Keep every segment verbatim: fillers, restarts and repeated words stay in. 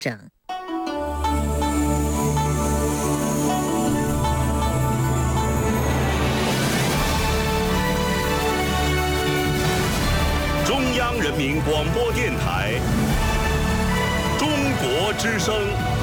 整。 中央人民广播电台中国之声。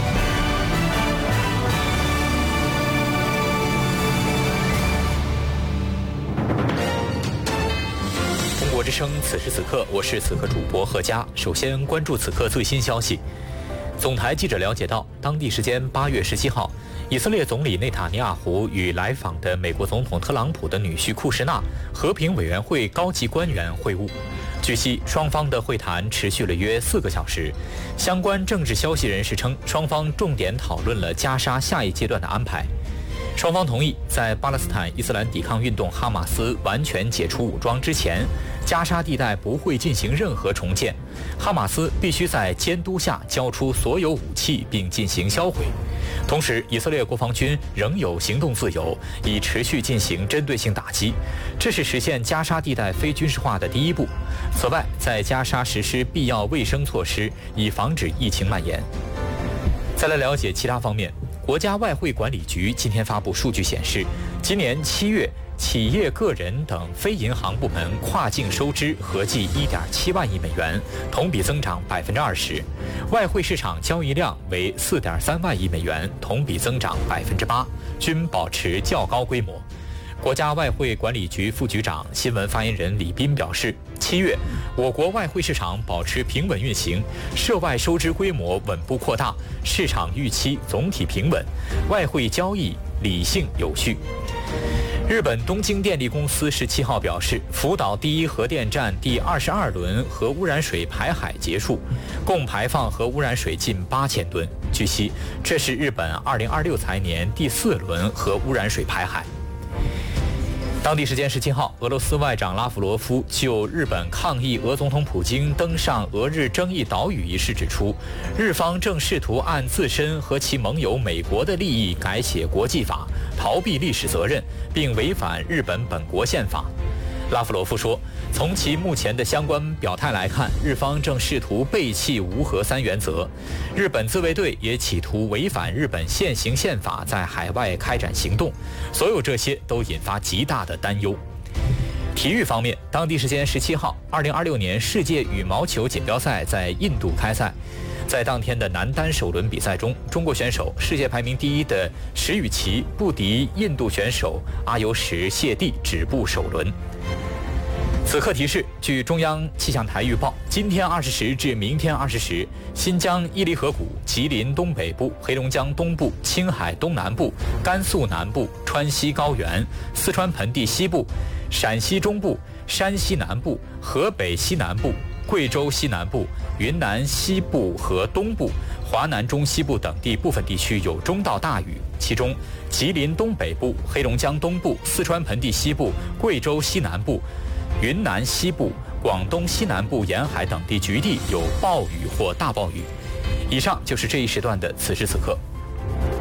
中国之声，此时此刻，我是此刻主播贺佳。首先关注此刻最新消息。总台记者了解到，当地时间八月十七号，以色列总理内塔尼亚胡与来访的美国总统特朗普的女婿库什纳和平委员会高级官员会晤。据悉，双方的会谈持续了约四个小时。相关政治消息人士称，双方重点讨论了加沙下一阶段的安排。双方同意，在巴勒斯坦伊斯兰抵抗运动哈马斯完全解除武装之前，加沙地带不会进行任何重建，哈马斯必须在监督下交出所有武器并进行销毁。同时，以色列国防军仍有行动自由，以持续进行针对性打击，这是实现加沙地带非军事化的第一步。此外，在加沙实施必要卫生措施，以防止疫情蔓延。再来了解其他方面。国家外汇管理局今天发布数据显示，今年七月，企业、个人等非银行部门跨境收支合计一点七万亿美元，同比增长百分之二十；外汇市场交易量为四点三万亿美元，同比增长百分之八，均保持较高规模。国家外汇管理局副局长、新闻发言人李斌表示，七月，我国外汇市场保持平稳运行，涉外收支规模稳步扩大，市场预期总体平稳，外汇交易理性有序。日本东京电力公司十七号表示，福岛第一核电站第二十二轮核污染水排海结束，共排放核污染水近八千吨。据悉，这是日本二零二六财年第四轮核污染水排海。当地时间十七号，俄罗斯外长拉夫罗夫就日本抗议俄总统普京登上俄日争议岛屿一事指出，日方正试图按自身和其盟友美国的利益改写国际法，逃避历史责任，并违反日本本国宪法。拉夫罗夫说，从其目前的相关表态来看，日方正试图背弃无核三原则，日本自卫队也企图违反日本现行宪法在海外开展行动，所有这些都引发极大的担忧。体育方面，当地时间十七号，二零二六年世界羽毛球锦标赛在印度开赛。在当天的男单首轮比赛中，中国选手世界排名第一的石宇奇不敌印度选手阿尤什谢蒂，止步首轮。此刻提示，据中央气象台预报，今天二十时至明天二十时，新疆伊犁河谷、吉林东北部、黑龙江东部、青海东南部、甘肃南部、川西高原、四川盆地西部、陕西中部、山西南部、河北西南部、贵州西南部、云南西部和东部、华南中西部等地部分地区有中到大雨，其中吉林东北部、黑龙江东部、四川盆地西部、贵州西南部、云南西部、广东西南部沿海等地局地有暴雨或大暴雨。以上就是这一时段的此时此刻。